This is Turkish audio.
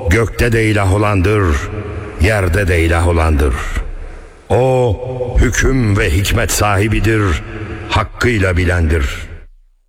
gökte de ilah olandır, yerde de ilah olandır. O hüküm ve hikmet sahibidir, hakkıyla bilendir.